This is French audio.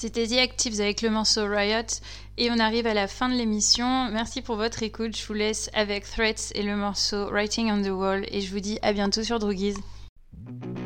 C'était The Actives avec le morceau Riot et on arrive à la fin de l'émission. Merci pour votre écoute. Je vous laisse avec Threats et le morceau Writing on the Wall et je vous dis à bientôt sur Droogies.